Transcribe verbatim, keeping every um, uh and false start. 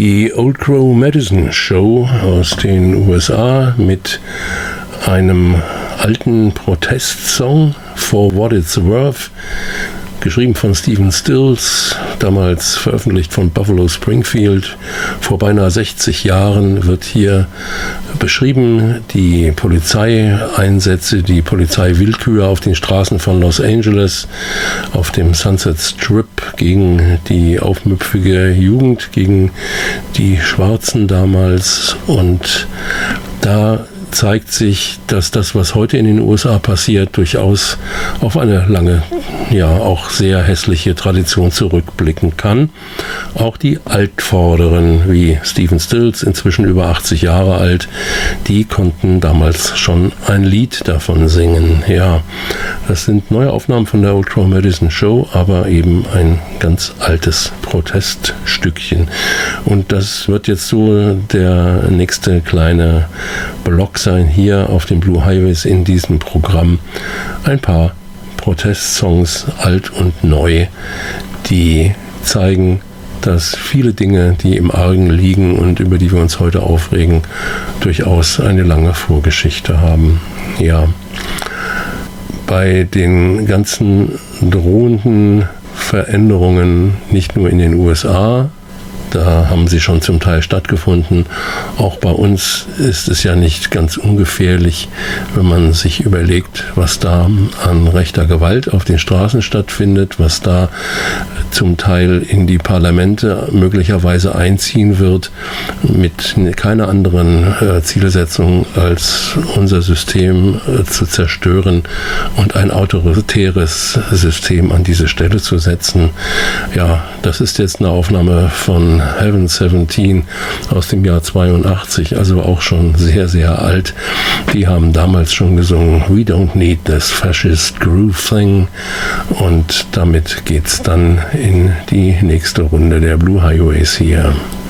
Die Old Crow Medicine Show aus den U S A mit einem alten Protestsong, For What It's Worth, geschrieben von Stephen Stills, damals veröffentlicht von Buffalo Springfield. Vor beinahe sechzig Jahren wird hier beschrieben die Polizeieinsätze, die Polizeiwillkür auf den Straßen von Los Angeles, auf dem Sunset Strip gegen die aufmüpfige Jugend, gegen die Schwarzen damals. Und da zeigt sich, dass das, was heute in den U S A passiert, durchaus auf eine lange, ja auch sehr hässliche Tradition zurückblicken kann. Auch die Altvorderen, wie Stephen Stills, inzwischen über achtzig Jahre alt, die konnten damals schon ein Lied davon singen. Ja, das sind neue Aufnahmen von der Old Crow Medicine Show, aber eben ein ganz altes Proteststückchen. Und das wird jetzt so der nächste kleine Block sein hier auf den Blue Highways in diesem Programm. Ein paar Protestsongs, alt und neu, die zeigen, dass viele Dinge, die im Argen liegen und über die wir uns heute aufregen, durchaus eine lange Vorgeschichte haben. Ja, bei den ganzen drohenden Veränderungen, nicht nur in den U S A, da haben sie schon zum Teil stattgefunden. Auch bei uns ist es ja nicht ganz ungefährlich, wenn man sich überlegt, was da an rechter Gewalt auf den Straßen stattfindet, was da zum Teil in die Parlamente möglicherweise einziehen wird, mit keiner anderen äh, Zielsetzung als unser System äh, zu zerstören und ein autoritäres System an diese Stelle zu setzen. Ja, das ist jetzt eine Aufnahme von Heaven siebzehn aus dem Jahr zweiundachtzig, also auch schon sehr, sehr alt. Die haben damals schon gesungen, We don't need this fascist groove thing. Und damit geht's dann in die nächste Runde der Blue Highways hier.